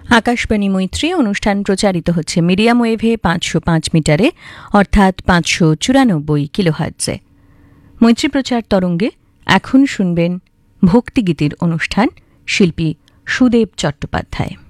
আকাশবাণী মৈত্রী অনুষ্ঠান প্রচারিত হচ্ছে মিডিয়াম ওয়েভে 505 মিটারে অর্থাৎ 594 কিলোহার্টজে। মৈত্রী প্রচার তরঙ্গে এখন শুনবেন ভক্তিগীতির অনুষ্ঠান, শিল্পী সুদেব চট্টোপাধ্যায়।